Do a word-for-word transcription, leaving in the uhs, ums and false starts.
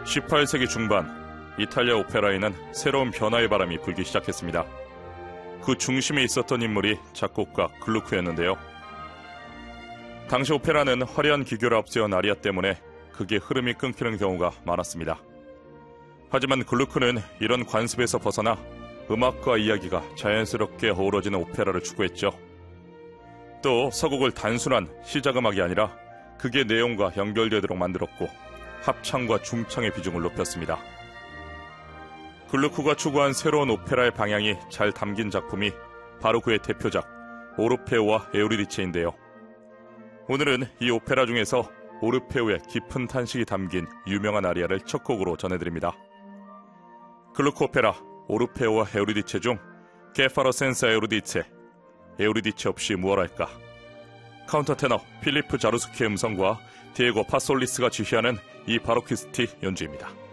십팔 세기 중반 이탈리아 오페라에는 새로운 변화의 바람이 불기 시작했습니다. 그 중심에 있었던 인물이 작곡가 글루크였는데요. 당시 오페라는 화려한 기교를 앞세운 아리아 때문에 극의 흐름이 끊기는 경우가 많았습니다. 하지만 글루크는 이런 관습에서 벗어나 음악과 이야기가 자연스럽게 어우러지는 오페라를 추구했죠. 또 서곡을 단순한 시작음악이 아니라 극의 내용과 연결되도록 만들었고 합창과 중창의 비중을 높였습니다. 글루크가 추구한 새로운 오페라의 방향이 잘 담긴 작품이 바로 그의 대표작 오르페오와 에우리디체인데요. 오늘은 이 오페라 중에서 오르페오의 깊은 탄식이 담긴 유명한 아리아를 첫 곡으로 전해드립니다. 글루크 오페라 오르페오와 에우리디체 중 게파로 센사 에우리디체, 에우리디체 없이 무얼 할까? 카운터테너 필리프 자루스키의 음성과 디에고 파솔리스가 지휘하는 이 바로키스트 연주입니다.